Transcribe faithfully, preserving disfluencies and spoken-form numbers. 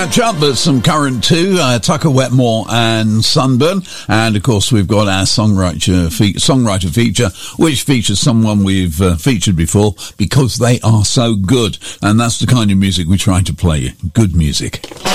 catch up, but some current too. Uh, Tucker Wetmore and Sunburn. And of course, we've got our songwriter, fe- songwriter feature, which features someone we've uh, featured before because they are so good. And that's the kind of music we try to play. Good music.